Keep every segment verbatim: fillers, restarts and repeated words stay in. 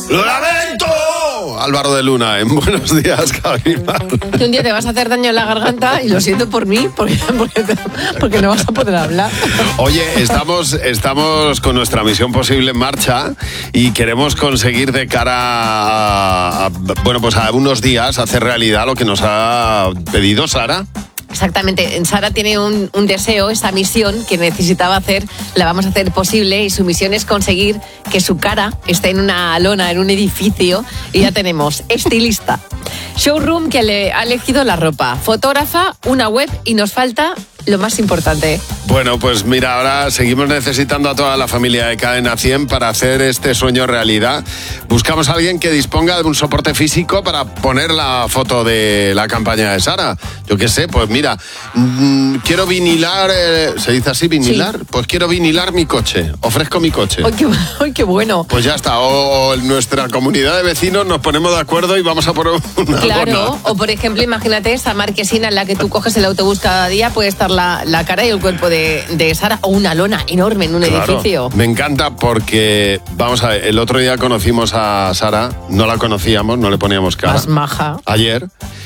¡Lo lamento! Álvaro de Luna, en Buenos Días, Cabimar. Que un día te vas a hacer daño en la garganta y lo siento por mí, porque, porque, porque no vas a poder hablar. Oye, estamos, estamos con nuestra misión posible en marcha y queremos conseguir de cara a, a, bueno, pues a unos días hacer realidad lo que nos ha pedido Sara. Exactamente, Sara tiene un, un deseo, esta misión que necesitaba hacer, la vamos a hacer posible y su misión es conseguir que su cara esté en una lona, en un edificio y ya tenemos estilista, showroom que le ha elegido la ropa, fotógrafa, una web y nos falta lo más importante. Bueno, pues mira, ahora seguimos necesitando a toda la familia de Cadena cien para hacer este sueño realidad. Buscamos a alguien que disponga de un soporte físico para poner la foto de la campaña de Sara. Yo qué sé, pues mira, mmm, quiero vinilar, eh, ¿se dice así, vinilar? Sí. Pues quiero vinilar mi coche, ofrezco mi coche. ¡Ay, qué, ay, qué bueno! Pues ya está, o, o en nuestra comunidad de vecinos nos ponemos de acuerdo y vamos a poner una Claro, lona. O por ejemplo, imagínate esa marquesina en la que tú coges el autobús cada día, puede estar la, la cara y el cuerpo de, de Sara, o una lona enorme en un Claro, edificio. Me encanta porque, vamos a ver, el otro día conocimos a Sara, no la conocíamos, no le poníamos cara. Más maja. Ayer.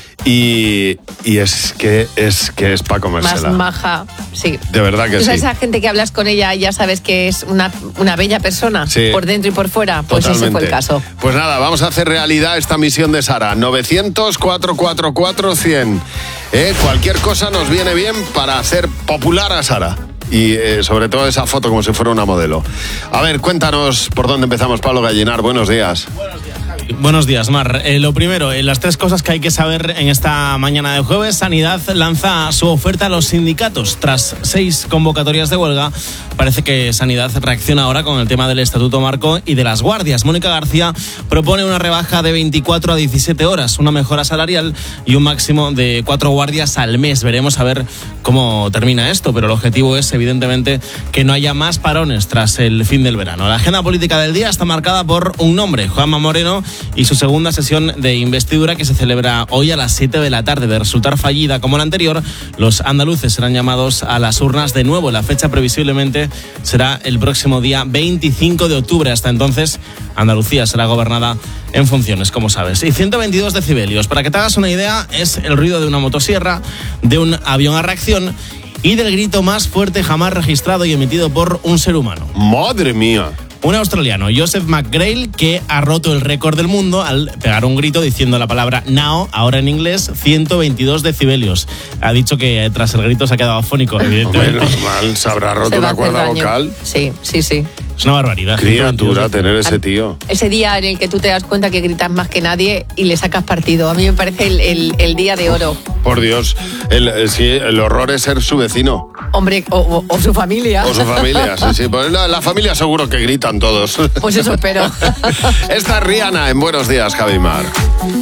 Y, y es que es que es para comérsela. Más maja, sí. De verdad que ¿Tú sabes sí. esa gente que hablas con ella y ya sabes que es una, una bella persona? Sí. Por dentro y por fuera. Pues Totalmente. ese fue el caso. Pues nada, vamos a hacer realidad esta misión de Sara. novecientos, cuatrocientos cuarenta y cuatro, cien. ¿Eh? Cualquier cosa nos viene bien para hacer popular a Sara. Y eh, sobre todo esa foto como si fuera una modelo. A ver, cuéntanos por dónde empezamos, Pablo Gallinar. Buenos días. Buenos días, Javi. Buenos días, Mar. Eh, lo primero, eh, las tres cosas que hay que saber en esta mañana de jueves. Sanidad lanza su oferta a los sindicatos. Tras seis convocatorias de huelga, parece que Sanidad reacciona ahora con el tema del Estatuto Marco y de las guardias. Mónica García propone una rebaja de veinticuatro a diecisiete horas, una mejora salarial y un máximo de cuatro guardias al mes. Veremos a ver cómo termina esto, pero el objetivo es, evidentemente, que no haya más parones tras el fin del verano. La agenda política del día está marcada por un nombre, Juanma Moreno, y su segunda sesión de investidura que se celebra hoy a las siete de la tarde. De resultar fallida como la anterior, los andaluces serán llamados a las urnas de nuevo. La fecha previsiblemente será el próximo día veinticinco de octubre. Hasta entonces, Andalucía será gobernada en funciones, como sabes. Y ciento veintidós decibelios. Para que te hagas una idea, es el ruido de una motosierra, de un avión a reacción y del grito más fuerte jamás registrado y emitido por un ser humano. ¡Madre mía! Un australiano, Joseph McGrail, que ha roto el récord del mundo al pegar un grito diciendo la palabra now, ahora en inglés, ciento veintidós decibelios. Ha dicho que tras el grito se ha quedado afónico, evidentemente. Menos mal, se habrá roto Se va a una hacer cuerda daño. vocal. Sí, sí, sí. Es una barbaridad. Criatura tener ese tío. Ese día en el que tú te das cuenta que gritas más que nadie y le sacas partido. A mí me parece el, el, el día de oro. Por Dios, el, el, sí, el horror es ser su vecino. Hombre, o, o, o su familia. O su familia, sí, sí. Pues la, la familia seguro que gritan todos. Pues eso espero. Esta es Rihanna en Buenos Días, Javimar.